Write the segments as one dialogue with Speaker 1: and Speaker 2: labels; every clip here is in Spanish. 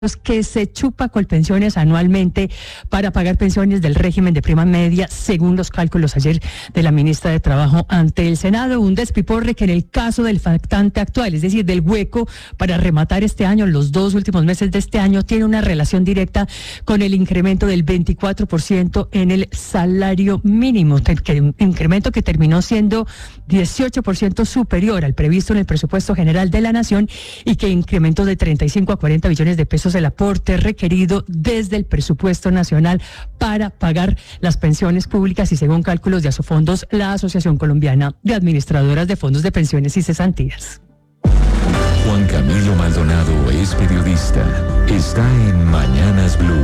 Speaker 1: que se chupa Colpensiones anualmente para pagar pensiones del régimen de prima media, según los cálculos ayer de la ministra de Trabajo ante el Senado. Un despiporre que en el caso del faltante actual, es decir, del hueco para rematar este año, los 2 últimos meses de este año, tiene una relación directa con el incremento del 24% en el salario mínimo, incremento que terminó siendo 18% superior al previsto en el presupuesto general de la Nación y que incrementó de 35 a 40 billones de pesos el aporte requerido desde el presupuesto nacional para pagar las pensiones públicas y, según cálculos de Asofondos, la Asociación Colombiana de Administradoras de Fondos de Pensiones y Cesantías.
Speaker 2: Juan Camilo Maldonado es periodista. Está en Mañanas Blue.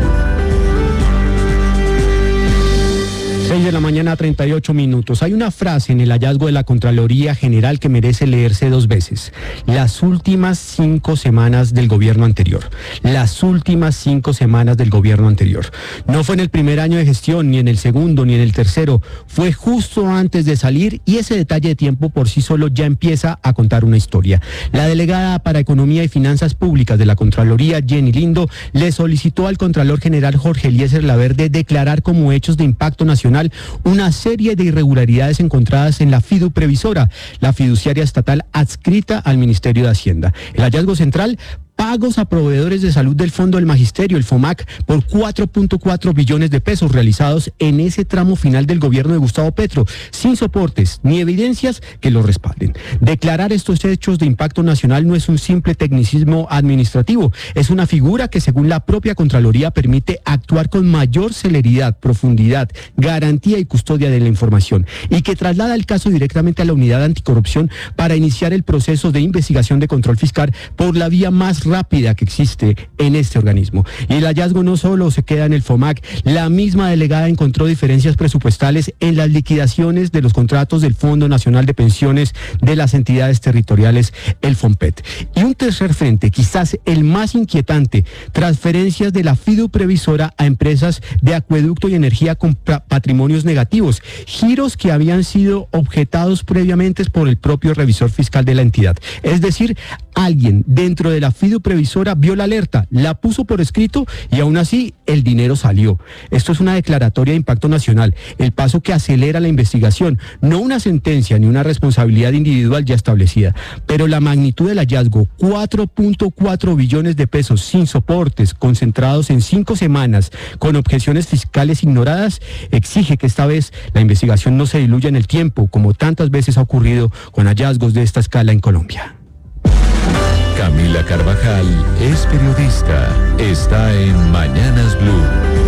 Speaker 3: 6:38 a.m. Hay una frase en el hallazgo de la Contraloría General que merece leerse 2 veces. Las últimas 5 semanas del gobierno anterior. Las últimas 5 semanas del gobierno anterior. No fue en el primer año de gestión, ni en el segundo, ni en el tercero. Fue justo antes de salir y ese detalle de tiempo por sí solo ya empieza a contar una historia. La delegada para Economía y Finanzas Públicas de la Contraloría, Jenny Lindo, le solicitó al Contralor General Jorge Eliezer Laverde declarar como hechos de impacto nacional una serie de irregularidades encontradas en la Fiduprevisora, la fiduciaria estatal adscrita al Ministerio de Hacienda. El hallazgo central: pagos a proveedores de salud del Fondo del Magisterio, el FOMAC, por 4.4 billones de pesos realizados en ese tramo final del gobierno de Gustavo Petro, sin soportes ni evidencias que lo respalden. Declarar estos hechos de impacto nacional no es un simple tecnicismo administrativo, es una figura que, según la propia Contraloría, permite actuar con mayor celeridad, profundidad, garantía y custodia de la información, y que traslada el caso directamente a la Unidad Anticorrupción para iniciar el proceso de investigación de control fiscal por la vía más rápida que existe en este organismo. Y el hallazgo no solo se queda en el FOMAC. La misma delegada encontró diferencias presupuestales en las liquidaciones de los contratos del Fondo Nacional de Pensiones de las entidades territoriales, el FOMPET. Y un tercer frente, quizás el más inquietante: transferencias de la Fiduprevisora a empresas de acueducto y energía con patrimonios negativos, giros que habían sido objetados previamente por el propio revisor fiscal de la entidad. Es decir, alguien dentro de la Fiduprevisora vio la alerta, la puso por escrito y aún así el dinero salió. Esto es una declaratoria de impacto nacional, el paso que acelera la investigación, no una sentencia ni una responsabilidad individual ya establecida. Pero la magnitud del hallazgo: 4.4 billones de pesos sin soportes, concentrados en 5 semanas, con objeciones fiscales ignoradas, exige que esta vez la investigación no se diluya en el tiempo, como tantas veces ha ocurrido con hallazgos de esta escala en Colombia.
Speaker 2: Camila Carvajal es periodista. Está en Mañanas Blue.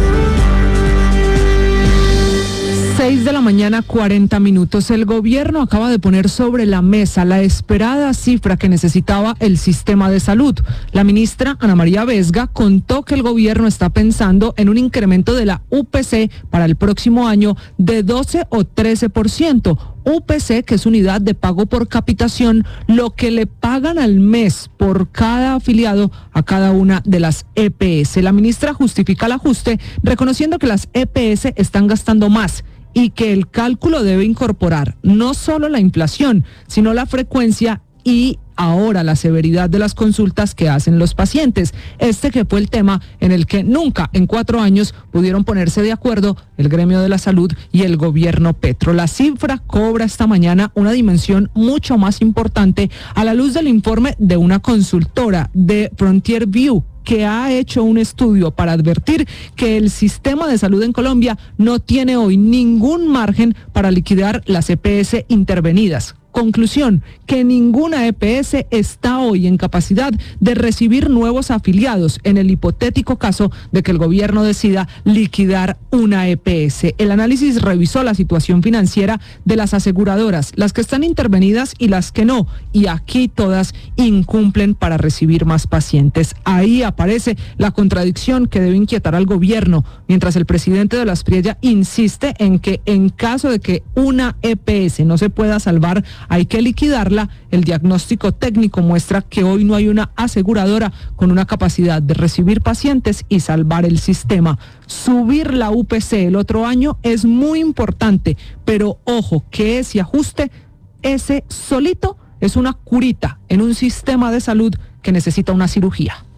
Speaker 4: 6:40 a.m. El gobierno acaba de poner sobre la mesa la esperada cifra que necesitaba el sistema de salud. La ministra Ana María Vesga contó que el gobierno está pensando en un incremento de la UPC para el próximo año de 12 o 13%. UPC, que es unidad de pago por capitación, lo que le pagan al mes por cada afiliado a cada una de las EPS. La ministra justifica el ajuste reconociendo que las EPS están gastando más y que el cálculo debe incorporar no solo la inflación, sino la frecuencia y ahora la severidad de las consultas que hacen los pacientes. Este que fue el tema en el que nunca en 4 años pudieron ponerse de acuerdo el gremio de la salud y el gobierno Petro. La cifra cobra esta mañana una dimensión mucho más importante a la luz del informe de una consultora de Frontier View, que ha hecho un estudio para advertir que el sistema de salud en Colombia no tiene hoy ningún margen para liquidar las EPS intervenidas. Conclusión: que ninguna EPS está hoy en capacidad de recibir nuevos afiliados en el hipotético caso de que el gobierno decida liquidar una EPS. El análisis revisó la situación financiera de las aseguradoras, las que están intervenidas y las que no, y aquí todas incumplen para recibir más pacientes. Ahí aparece la contradicción que debe inquietar al gobierno, mientras el presidente de la Aspriella insiste en que en caso de que una EPS no se pueda salvar, hay que liquidarla. El diagnóstico técnico muestra que hoy no hay una aseguradora con una capacidad de recibir pacientes y salvar el sistema. Subir la UPC el otro año es muy importante, pero ojo que ese ajuste, ese solito, es una curita en un sistema de salud que necesita una cirugía.